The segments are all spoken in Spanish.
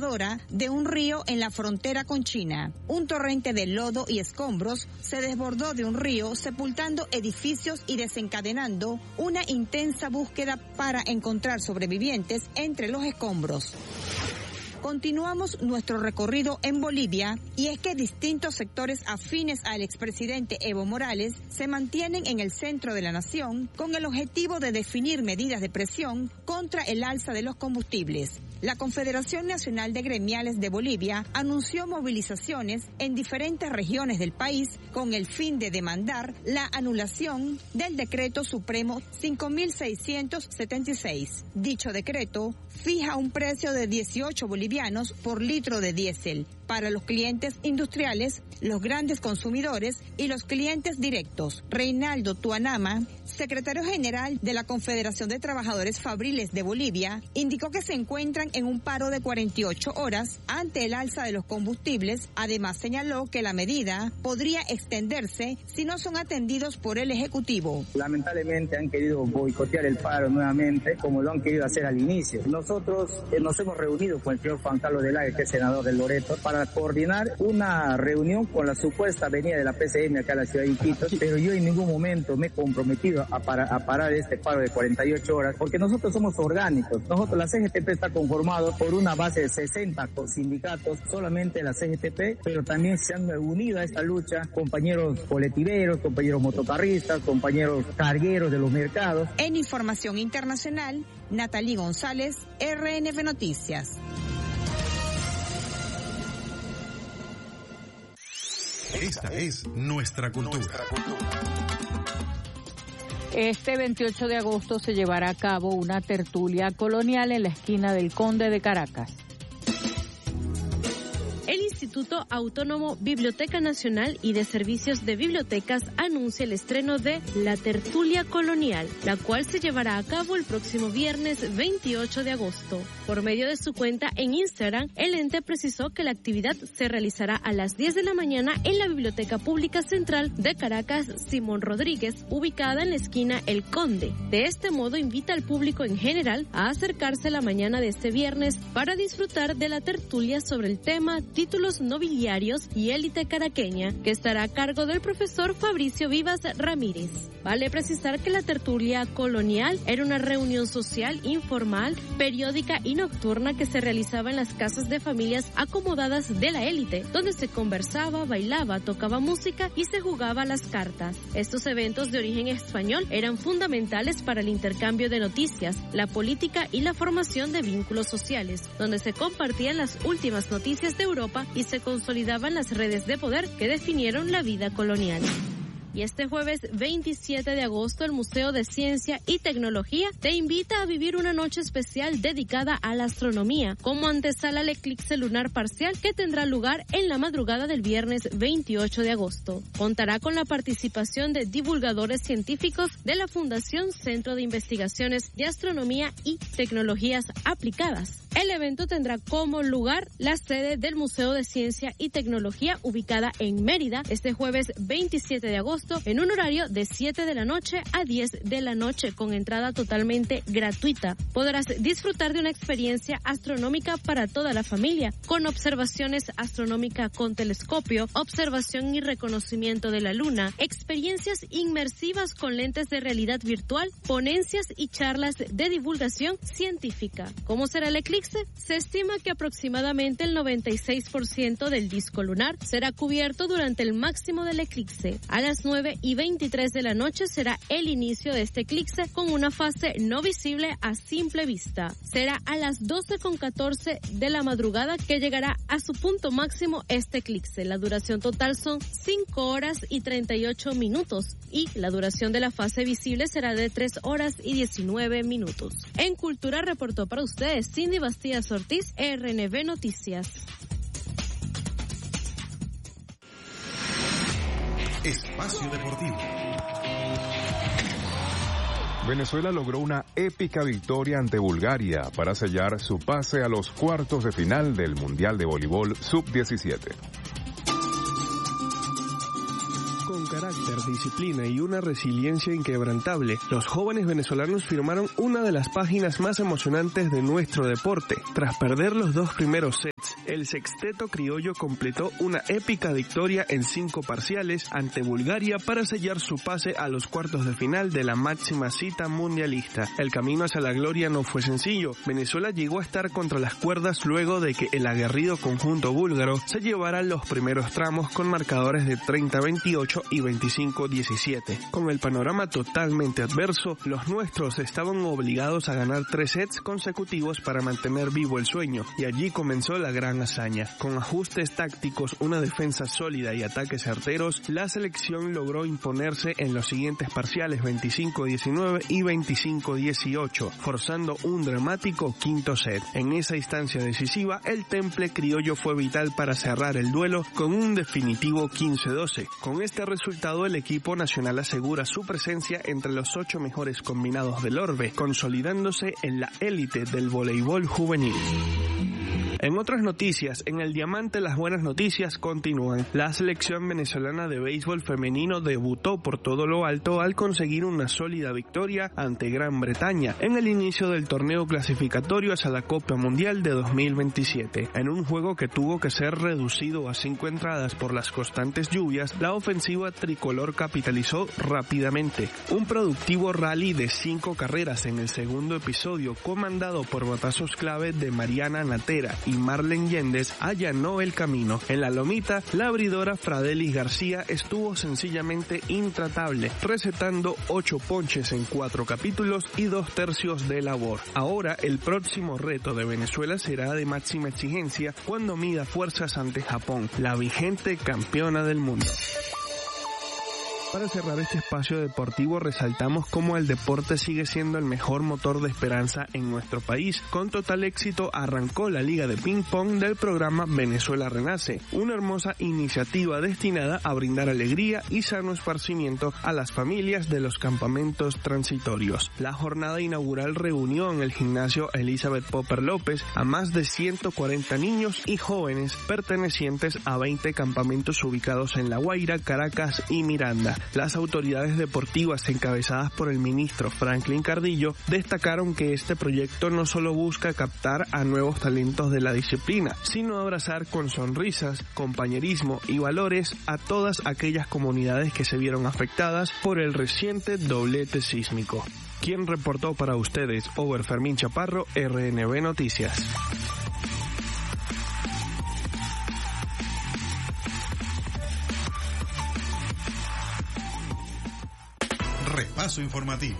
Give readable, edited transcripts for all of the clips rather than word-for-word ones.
devastadora de un río en la frontera con China. Un torrente de lodo y escombros se desbordó de un río, sepultando edificios y desencadenando una intensa búsqueda para encontrar sobrevivientes entre los escombros. Continuamos nuestro recorrido en Bolivia y es que distintos sectores afines al expresidente Evo Morales se mantienen en el centro de la nación con el objetivo de definir medidas de presión contra el alza de los combustibles. La Confederación Nacional de Gremiales de Bolivia anunció movilizaciones en diferentes regiones del país con el fin de demandar la anulación del Decreto Supremo 5.676. Dicho decreto fija un precio de 18 bolivianos por litro de diésel para los clientes industriales, los grandes consumidores y los clientes directos. Reinaldo Tuanama, secretario general de la Confederación de Trabajadores Fabriles de Bolivia, indicó que se encuentran en un paro de 48 horas ante el alza de los combustibles. Además, señaló que la medida podría extenderse si no son atendidos por el Ejecutivo. Lamentablemente han querido boicotear el paro nuevamente, como lo han querido hacer al inicio. Nosotros nos hemos reunido con el señor Juan Carlos Delage, que es senador del Loreto, para coordinar una reunión con la supuesta venida de la PCM acá a la ciudad de Iquitos, pero yo en ningún momento me he comprometido a parar este paro de 48 horas, porque nosotros somos orgánicos. La CGTP está conformado por una base de 60 sindicatos, solamente la CGTP, pero también se han unido a esta lucha compañeros colectiveros, compañeros motocarristas, compañeros cargueros de los mercados. En información internacional, Natalie González, RNB Noticias. Esta es nuestra cultura. Este 28 de agosto se llevará a cabo una tertulia colonial en la esquina del Conde de Caracas. El Instituto Autónomo Biblioteca Nacional y de Servicios de Bibliotecas anuncia el estreno de La Tertulia Colonial, la cual se llevará a cabo el próximo viernes 28 de agosto. Por medio de su cuenta en Instagram, el ente precisó que la actividad se realizará a las 10 de la mañana en la Biblioteca Pública Central de Caracas Simón Rodríguez, ubicada en la esquina El Conde. De este modo, invita al público en general a acercarse la mañana de este viernes para disfrutar de la tertulia sobre el tema Títulos nobiliarios y élite caraqueña, que estará a cargo del profesor Fabricio Vivas Ramírez. Vale precisar que la tertulia colonial era una reunión social informal, periódica y nocturna que se realizaba en las casas de familias acomodadas de la élite, donde se conversaba, bailaba, tocaba música y se jugaba las cartas. Estos eventos de origen español eran fundamentales para el intercambio de noticias, la política y la formación de vínculos sociales, donde se compartían las últimas noticias de Europa y se consolidaban las redes de poder que definieron la vida colonial. Y este jueves 27 de agosto, el Museo de Ciencia y Tecnología te invita a vivir una noche especial dedicada a la astronomía, como antesala al eclipse lunar parcial que tendrá lugar en la madrugada del viernes 28 de agosto. Contará con la participación de divulgadores científicos de la Fundación Centro de Investigaciones de Astronomía y Tecnologías Aplicadas. El evento tendrá como lugar la sede del Museo de Ciencia y Tecnología, ubicada en Mérida, este jueves 27 de agosto, en un horario de 7 de la noche a 10 de la noche, con entrada totalmente gratuita. Podrás disfrutar de una experiencia astronómica para toda la familia, con observaciones astronómicas con telescopio, observación y reconocimiento de la luna, experiencias inmersivas con lentes de realidad virtual, ponencias y charlas de divulgación científica. ¿Cómo será el eclipse? Se estima que aproximadamente el 96% del disco lunar será cubierto durante el máximo del eclipse. A las 9:23 de la noche será el inicio de este eclipse con una fase no visible a simple vista. Será a las 12:14 de la madrugada que llegará a su punto máximo este eclipse. La duración total son 5 horas y 38 minutos y la duración de la fase visible será de 3 horas y 19 minutos. En Cultura reportó para ustedes Cindy Bastidas Ortiz, RNB Noticias. Espacio Deportivo. Venezuela logró una épica victoria ante Bulgaria para sellar su pase a los cuartos de final del Mundial de Voleibol Sub-17. Con carácter, disciplina y una resiliencia inquebrantable, los jóvenes venezolanos firmaron una de las páginas más emocionantes de nuestro deporte. Tras perder los 2 primeros sets el sexteto criollo completó una épica victoria en 5 parciales ante Bulgaria para sellar su pase a los cuartos de final de la máxima cita mundialista. El camino hacia la gloria no fue sencillo. Venezuela llegó a estar contra las cuerdas luego de que el aguerrido conjunto búlgaro se llevara los primeros tramos con marcadores de 30-28 y 25-17. Con el panorama totalmente adverso, los nuestros estaban obligados a ganar 3 sets consecutivos para mantener vivo el sueño, y allí comenzó la gran hazaña. Con ajustes tácticos, una defensa sólida y ataques certeros, la selección logró imponerse en los siguientes parciales 25-19 y 25-18, forzando un dramático quinto set. En esa instancia decisiva, el temple criollo fue vital para cerrar el duelo con un definitivo 15-12. Con este resultado, el equipo nacional asegura su presencia entre los 8 mejores combinados del orbe, consolidándose en la élite del voleibol juvenil. En otras noticias, en el Diamante las buenas noticias continúan. La selección venezolana de béisbol femenino debutó por todo lo alto al conseguir una sólida victoria ante Gran Bretaña en el inicio del torneo clasificatorio hacia la Copa Mundial de 2027. En un juego que tuvo que ser reducido a 5 entradas por las constantes lluvias, la ofensiva tricolor capitalizó rápidamente. Un productivo rally de 5 carreras en el segundo episodio, comandado por batazos clave de Mariana Natera y Marlen Yéndez, allanó el camino. En la lomita, la abridora Fradelis García estuvo sencillamente intratable, recetando 8 ponches en 4 capítulos y 2/3 de labor. Ahora, el próximo reto de Venezuela será de máxima exigencia cuando mida fuerzas ante Japón, la vigente campeona del mundo. Para cerrar este espacio deportivo, resaltamos cómo el deporte sigue siendo el mejor motor de esperanza en nuestro país. Con total éxito arrancó la Liga de Ping Pong del programa Venezuela Renace, una hermosa iniciativa destinada a brindar alegría y sano esparcimiento a las familias de los campamentos transitorios. La jornada inaugural reunió en el gimnasio Elizabeth Popper López a más de 140 niños y jóvenes pertenecientes a 20 campamentos ubicados en La Guaira, Caracas y Miranda. Las autoridades deportivas encabezadas por el ministro Franklin Cardillo destacaron que este proyecto no solo busca captar a nuevos talentos de la disciplina, sino abrazar con sonrisas, compañerismo y valores a todas aquellas comunidades que se vieron afectadas por el reciente doblete sísmico. Quien reportó para ustedes, Over Fermín Chaparro, RNB Noticias. Repaso informativo.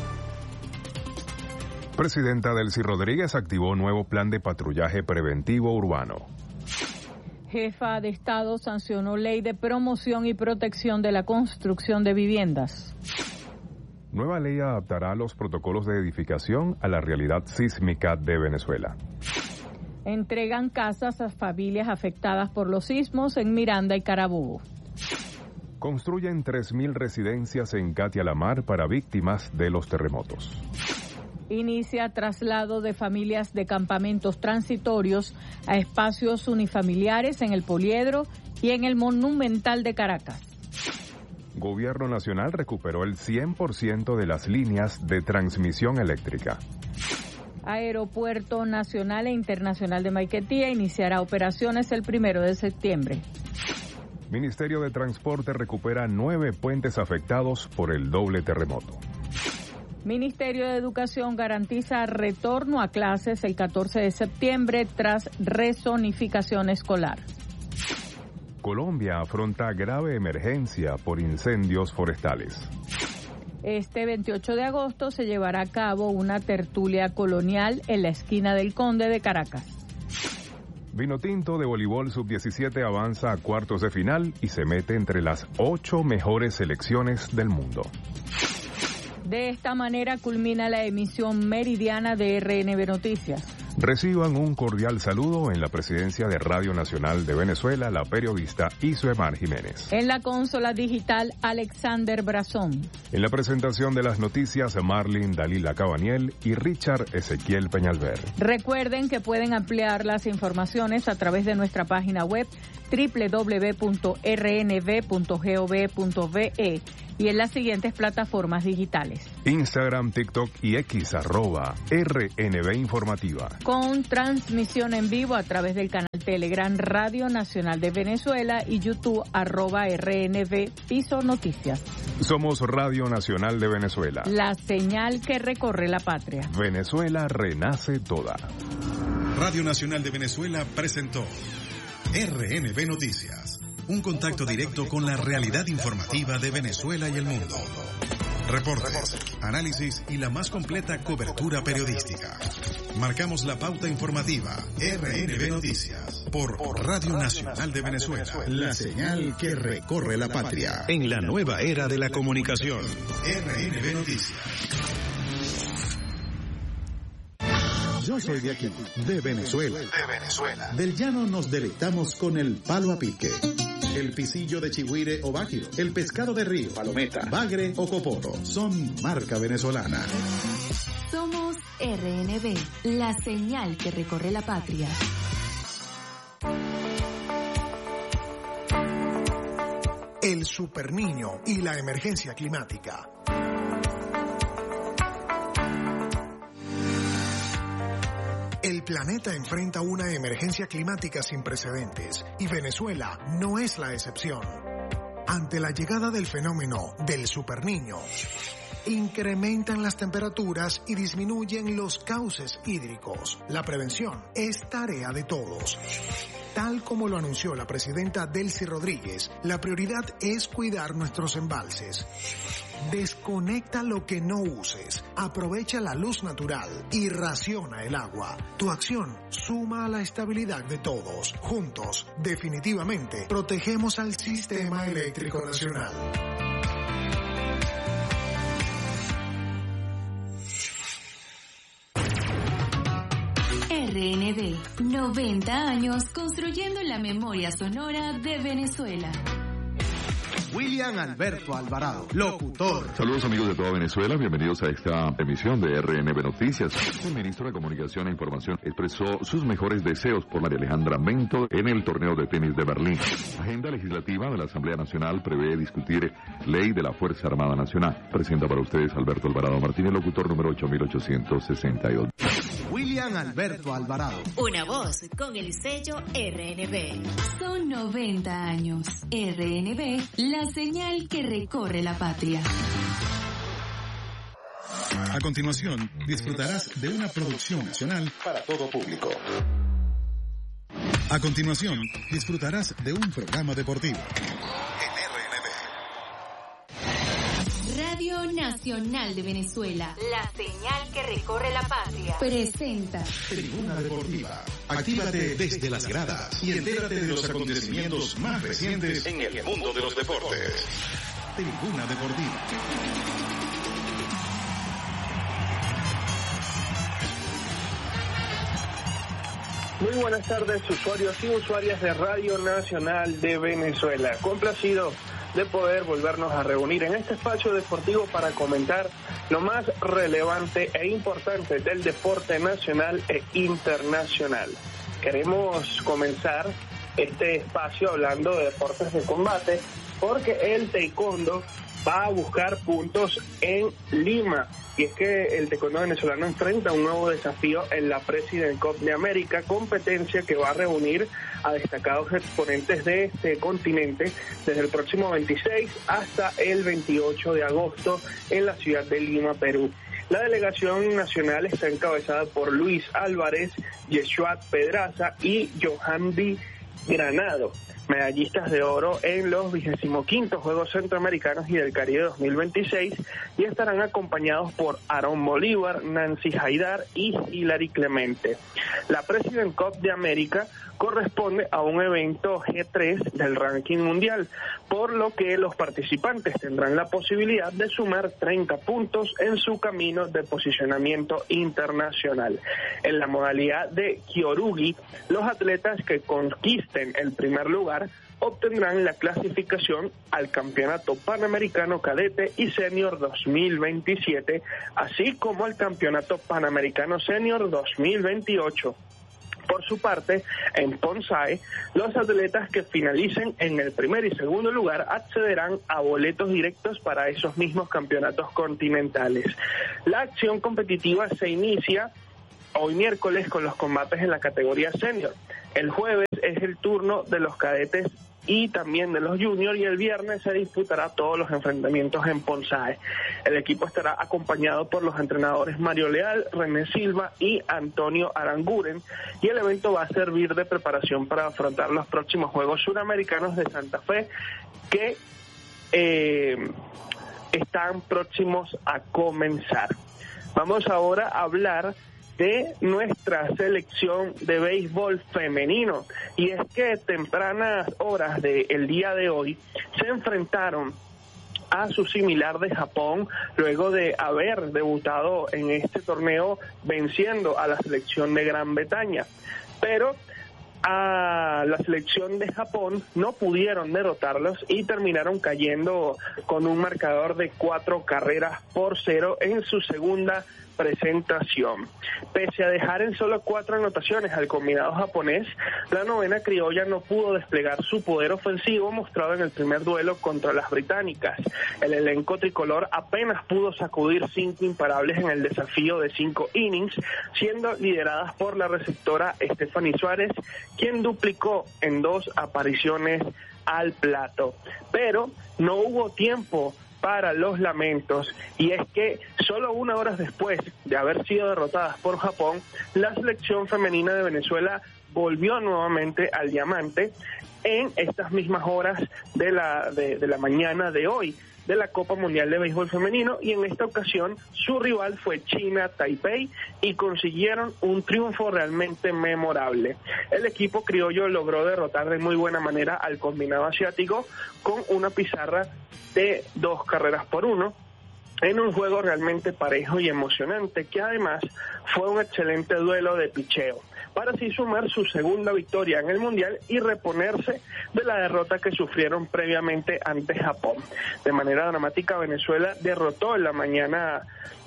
Presidenta Delcy Rodríguez activó nuevo plan de patrullaje preventivo urbano. Jefa de Estado sancionó ley de promoción y protección de la construcción de viviendas. Nueva ley adaptará los protocolos de edificación a la realidad sísmica de Venezuela. Entregan casas a familias afectadas por los sismos en Miranda y Carabobo. Construyen 3.000 residencias en Catia La Mar para víctimas de los terremotos. Inicia traslado de familias de campamentos transitorios a espacios unifamiliares en el Poliedro y en el Monumental de Caracas. Gobierno Nacional recuperó el 100% de las líneas de transmisión eléctrica. Aeropuerto Nacional e Internacional de Maiquetía iniciará operaciones el 1 de septiembre. Ministerio de Transporte recupera 9 puentes afectados por el doble terremoto. Ministerio de Educación garantiza retorno a clases el 14 de septiembre tras rezonificación escolar. Colombia afronta grave emergencia por incendios forestales. Este 28 de agosto se llevará a cabo una tertulia colonial en la esquina del Conde de Caracas. Vinotinto de voleibol sub-17 avanza a cuartos de final y se mete entre las 8 mejores selecciones del mundo. De esta manera culmina la emisión meridiana de RNB Noticias. Reciban un cordial saludo en la presidencia de Radio Nacional de Venezuela, la periodista Isuemar Jiménez. En la consola digital, Alexander Brazón. En la presentación de las noticias, Marlin Dalila Cabaniel y Richard Ezequiel Peñalver. Recuerden que pueden ampliar las informaciones a través de nuestra página web www.rnb.gov.be y en las siguientes plataformas digitales: Instagram, TikTok y X @RNB Informativa. Con transmisión en vivo a través del canal Telegram Radio Nacional de Venezuela y YouTube @RNB Piso Noticias. Somos Radio Nacional de Venezuela. La señal que recorre la patria. Venezuela renace toda. Radio Nacional de Venezuela presentó RNB Noticias, un contacto directo con la realidad informativa de Venezuela y el mundo. Reportes, análisis y la más completa cobertura periodística. Marcamos la pauta informativa. RNB Noticias por Radio Nacional de Venezuela. La señal que recorre la patria en la nueva era de la comunicación. RNB Noticias. Yo soy de aquí, de Venezuela. Del llano nos deleitamos con el palo a pique, el pisillo de chigüire o báquiro, el pescado de río, palometa, bagre o coporo. Son marca venezolana. Somos RNB, la señal que recorre la patria. El superniño y la emergencia climática. El planeta enfrenta una emergencia climática sin precedentes y Venezuela no es la excepción. Ante la llegada del fenómeno del superniño, incrementan las temperaturas y disminuyen los cauces hídricos. La prevención es tarea de todos. Tal como lo anunció la presidenta Delcy Rodríguez, la prioridad es cuidar nuestros embalses. Desconecta lo que no uses, aprovecha la luz natural y raciona el agua. Tu acción suma a la estabilidad de todos. Juntos, definitivamente, protegemos al sistema eléctrico nacional. RNB, 90 años construyendo la memoria sonora de Venezuela. William Alberto Alvarado, locutor. Saludos amigos de toda Venezuela, bienvenidos a esta emisión de RNB Noticias. El ministro de Comunicación e Información expresó sus mejores deseos por María Alejandra Mento en el torneo de tenis de Berlín. La agenda legislativa de la Asamblea Nacional prevé discutir ley de la Fuerza Armada Nacional. Presenta para ustedes Alberto Alvarado Martínez, locutor número 8862. William Alberto Alvarado. Una voz con el sello RNB. Son 90 años. RNB, la señal que recorre la patria. A continuación, disfrutarás de una producción nacional para todo público. A continuación, disfrutarás de un programa deportivo. Radio Nacional de Venezuela, la señal que recorre la patria, presenta Tribuna Deportiva. Actívate desde las gradas y entérate de los acontecimientos más recientes en el mundo de los deportes. Tribuna Deportiva. Muy buenas tardes, usuarios y usuarias de Radio Nacional de Venezuela. Complacido de poder volvernos a reunir en este espacio deportivo para comentar lo más relevante e importante del deporte nacional e internacional. Queremos comenzar este espacio hablando de deportes de combate porque el taekwondo va a buscar puntos en Lima. Y es que el taekwondo venezolano enfrenta un nuevo desafío en la President Cup de América, competencia que va a reunir a destacados exponentes de este continente desde el próximo 26 hasta el 28 de agosto en la ciudad de Lima, Perú. La delegación nacional está encabezada por Luis Álvarez, Yeshuat Pedraza y Johandy Granado, medallistas de oro en los 25º Juegos Centroamericanos y del Caribe 2026, y estarán acompañados por Aarón Bolívar, Nancy Haidar y Hilary Clemente. La President Cup de América corresponde a un evento G3 del ranking mundial, por lo que los participantes tendrán la posibilidad de sumar 30 puntos en su camino de posicionamiento internacional. En la modalidad de Kyorugi, los atletas que conquisten el primer lugar obtendrán la clasificación al Campeonato Panamericano Cadete y Senior 2027, así como al Campeonato Panamericano Senior 2028. Por Por su parte, en Ponsai, los atletas que finalicen en el primer y segundo lugar accederán a boletos directos para esos mismos campeonatos continentales. La acción competitiva se inicia hoy miércoles con los combates en la categoría senior. El jueves es el turno de los cadetes y también de los juniors, y el viernes se disputará todos los enfrentamientos en Ponsai. El equipo estará acompañado por los entrenadores Mario Leal, René Silva y Antonio Aranguren, y el evento va a servir de preparación para afrontar los próximos Juegos Suramericanos de Santa Fe, que están próximos a comenzar. Vamos ahora a hablar de nuestra selección de béisbol femenino, y es que tempranas horas del día de hoy se enfrentaron a su similar de Japón, luego de haber debutado en este torneo venciendo a la selección de Gran Bretaña, pero a la selección de Japón no pudieron derrotarlos y terminaron cayendo con un marcador de 4-0 en su segunda presentación. Pese a dejar en solo 4 anotaciones al combinado japonés, la novena criolla no pudo desplegar su poder ofensivo mostrado en el primer duelo contra las británicas. El elenco tricolor apenas pudo sacudir 5 imparables en el desafío de 5 innings, siendo lideradas por la receptora Stephanie Suárez, quien duplicó en 2 apariciones al plato. Pero no hubo tiempo para los lamentos, y es que solo 1 hora después de haber sido derrotadas por Japón, la selección femenina de Venezuela volvió nuevamente al diamante en estas mismas horas de la mañana de hoy de la Copa Mundial de Béisbol Femenino, y en esta ocasión su rival fue China Taipei y consiguieron un triunfo realmente memorable. El equipo criollo logró derrotar de muy buena manera al combinado asiático con una pizarra de 2-1 en un juego realmente parejo y emocionante, que además fue un excelente duelo de picheo, para así sumar su segunda victoria en el Mundial y reponerse de la derrota que sufrieron previamente ante Japón. De manera dramática, Venezuela derrotó en la mañana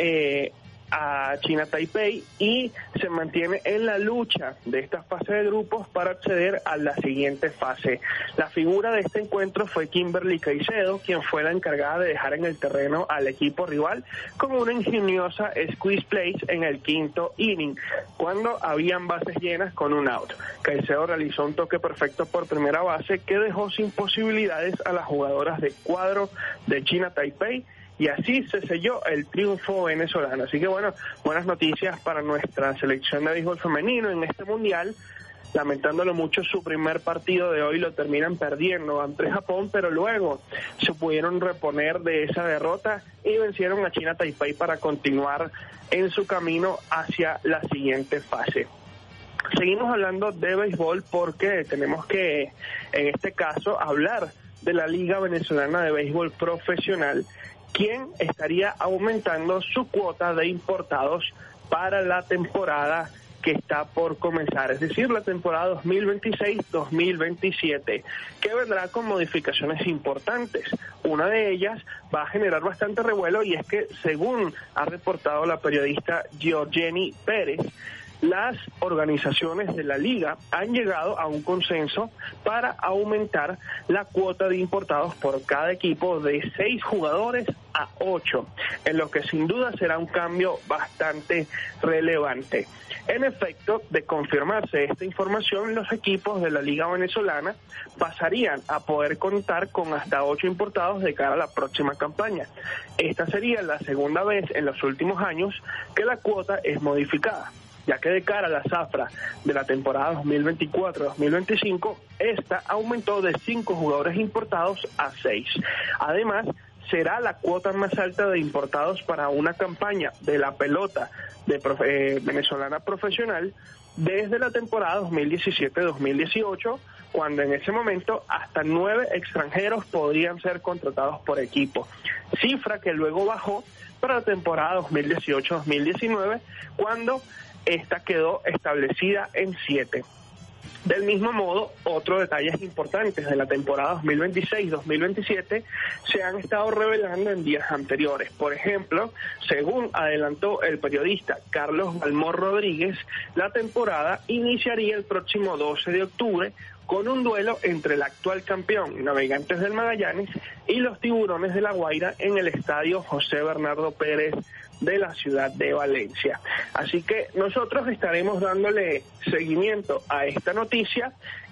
a China Taipei y se mantiene en la lucha de esta fase de grupos para acceder a la siguiente fase. La figura de este encuentro fue Kimberly Caicedo, quien fue la encargada de dejar en el terreno al equipo rival con una ingeniosa squeeze place en el 5º inning, cuando habían bases llenas con un out. Caicedo realizó un toque perfecto por primera base que dejó sin posibilidades a las jugadoras de cuadro de China Taipei, y así se selló el triunfo venezolano. Así que bueno, buenas noticias para nuestra selección de béisbol femenino en este mundial. Lamentándolo mucho, su primer partido de hoy lo terminan perdiendo ante Japón, pero luego se pudieron reponer de esa derrota y vencieron a China Taipei para continuar en su camino hacia la siguiente fase. Seguimos hablando de béisbol porque tenemos que, en este caso, hablar de la Liga Venezolana de Béisbol Profesional, quien estaría aumentando su cuota de importados para la temporada que está por comenzar, es decir, la temporada 2026-2027, que vendrá con modificaciones importantes. Una de ellas va a generar bastante revuelo, y es que, según ha reportado la periodista Georgeni Pérez, las organizaciones de la liga han llegado a un consenso para aumentar la cuota de importados por cada equipo de 6 jugadores a 8, en lo que sin duda será un cambio bastante relevante. En efecto, de confirmarse esta información, los equipos de la liga venezolana pasarían a poder contar con hasta 8 importados de cara a la próxima campaña. Esta sería la segunda vez en los últimos años que la cuota es modificada, ya que de cara a la zafra de la temporada 2024-2025, esta aumentó de 5 jugadores importados a 6. Además, será la cuota más alta de importados para una campaña de la pelota venezolana profesional desde la temporada 2017-2018, cuando en ese momento hasta 9 extranjeros podrían ser contratados por equipo, cifra que luego bajó para la temporada 2018-2019, cuando esta quedó establecida en 7. Del mismo modo, otros detalles importantes de la temporada 2026-2027 se han estado revelando en días anteriores. Por ejemplo, según adelantó el periodista Carlos Balmor Rodríguez, la temporada iniciaría el próximo 12 de octubre con un duelo entre el actual campeón Navegantes del Magallanes y los Tiburones de La Guaira en el estadio José Bernardo Pérez de la ciudad de Valencia. Así que nosotros estaremos dándole seguimiento a esta noticia